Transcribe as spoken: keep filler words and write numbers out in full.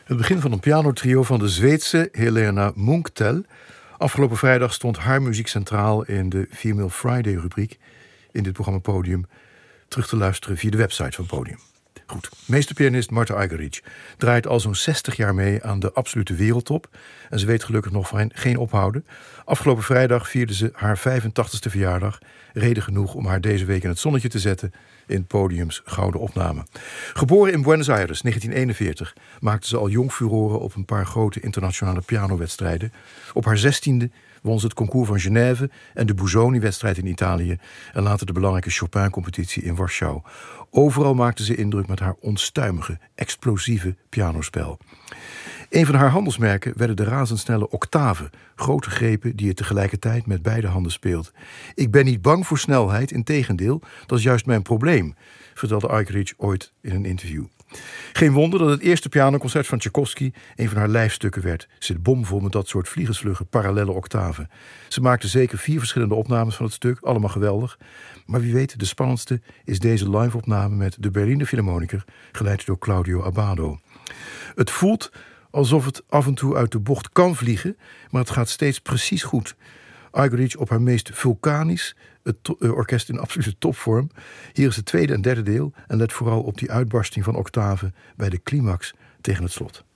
Het begin van een pianotrio van de Zweedse Helena Munktel. Afgelopen vrijdag stond haar muziek centraal in de Female Friday-rubriek in dit programma Podium, terug te luisteren via de website van Podium. Goed, meesterpianist Marta Argerich draait al zo'n zestig jaar mee aan de absolute wereldtop. En ze weet gelukkig nog van geen ophouden. Afgelopen vrijdag vierde ze haar vijfentachtigste verjaardag. Reden genoeg om haar deze week in het zonnetje te zetten in Podiums gouden opname. Geboren in Buenos Aires, negentien eenenveertig, maakte ze al jong furoren op een paar grote internationale pianowedstrijden. Op haar zestiende won ze het concours van Genève en de Busoni-wedstrijd in Italië en later de belangrijke Chopin-competitie in Warschau. Overal maakte ze indruk met haar onstuimige, explosieve pianospel. Een van haar handelsmerken werden de razendsnelle octaven, grote grepen die je tegelijkertijd met beide handen speelt. Ik ben niet bang voor snelheid, integendeel, dat is juist mijn probleem, vertelde Argerich ooit in een interview. Geen wonder dat het eerste pianoconcert van Tchaikovsky een van haar lijfstukken werd. Zit bomvol met dat soort vliegensvlugge parallelle octaven. Ze maakte zeker vier verschillende opnames van het stuk, allemaal geweldig. Maar wie weet, de spannendste is deze live-opname met de Berliner Philharmoniker, geleid door Claudio Abbado. Het voelt alsof het af en toe uit de bocht kan vliegen, maar het gaat steeds precies goed. Argerich op haar meest vulkanisch, het to- uh, orkest in absolute topvorm. Hier is het tweede en derde deel en let vooral op die uitbarsting van octaven bij de climax tegen het slot.